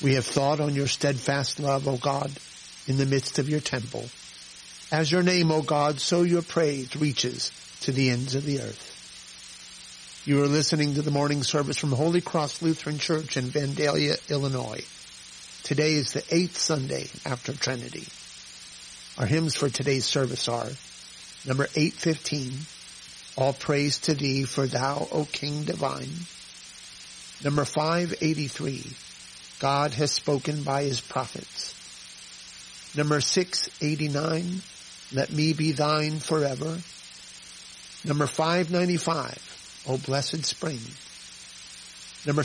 We have thought on your steadfast love, O God, in the midst of your temple. As your name, O God, so your praise reaches to the ends of the earth. You are listening to the morning service from Holy Cross Lutheran Church in Vandalia, Illinois. Today is the 8th Sunday after Trinity. Our hymns for today's service are number 815, All Praise to Thee, for Thou, O King Divine. Number 583, God has spoken by His prophets. Number 689, Let me be thine forever. Number 595, O Blessed Spring. Number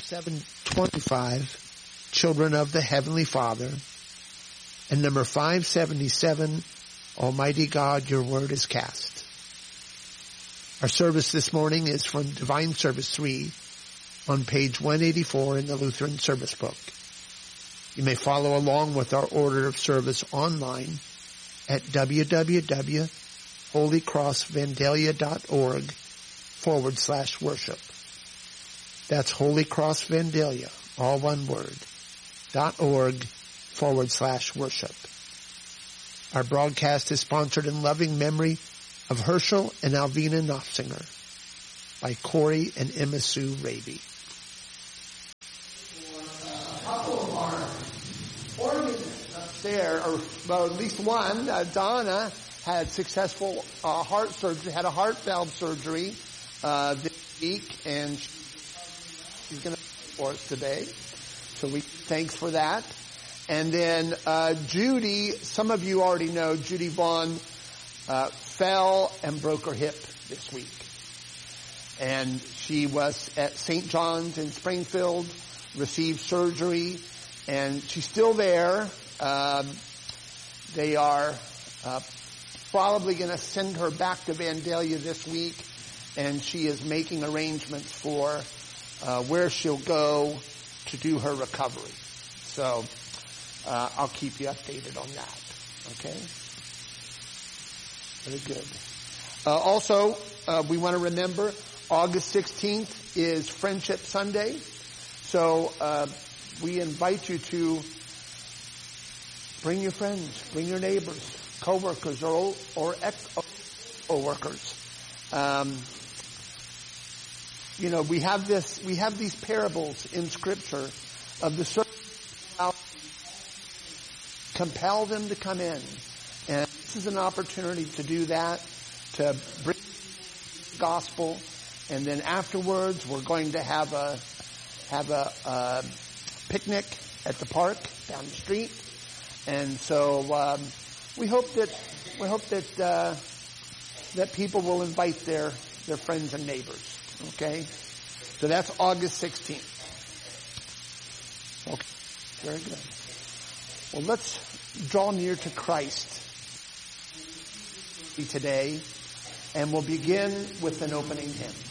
725, Children of the Heavenly Father. And number 577, Almighty God, your word is cast. Our service this morning is from Divine Service 3 on page 184 in the Lutheran Service Book. You may follow along with our order of service online at www.holycrossvandalia.org/worship. That's Holy Cross Vandalia, all one word, .org/worship. Our broadcast is sponsored in loving memory of Herschel and Alvina Nofsinger by Corey and Emma Sue Raby. There, or well, at least one, Donna had successful heart surgery, had a heart valve surgery this week, and she's going to for us today. So thanks for that. And then Judy, some of you already know, Judy Vaughn fell and broke her hip this week. And she was at St. John's in Springfield, received surgery, and she's still there. They are probably going to send her back to Vandalia this week, and she is making arrangements for where she'll go to do her recovery. So I'll keep you updated on that. Okay? Very good. Also, we want to remember August 16th is Friendship Sunday. So we invite you to bring your friends, bring your neighbors, co-workers, or ex-co-workers. We have these parables in Scripture of the certain compel them to come in, and this is an opportunity to do that, to bring the gospel, and then afterwards we're going to have a picnic at the park down the street. And so we hope that people will invite their friends and neighbors. Okay, so that's August 16th. Okay, very good. Well, let's draw near to Christ today, and we'll begin with an opening hymn.